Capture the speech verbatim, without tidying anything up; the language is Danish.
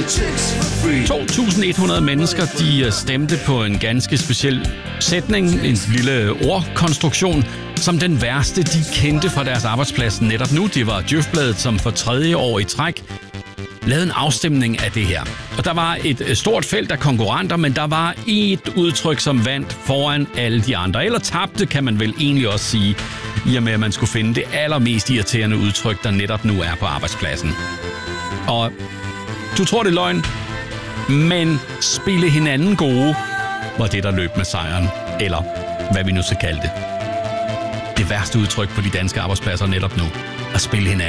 to tusind et hundrede mennesker, de stemte på en ganske speciel sætning, en lille ordkonstruktion, som den værste, de kendte fra deres arbejdsplads netop nu. Det var Djøfbladet, som for tredje år i træk lavede en afstemning af det her. Og der var et stort felt af konkurrenter, men der var et udtryk, som vandt foran alle de andre. Eller tabte, kan man vel egentlig også sige, i og med at man skulle finde det allermest irriterende udtryk, der netop nu er på arbejdspladsen. Og du tror, det er løgn, men spille hinanden gode var det, der løb med sejren. Eller hvad vi nu skal kalde det. Det værste udtryk på de danske arbejdspladser netop nu. At spille hinanden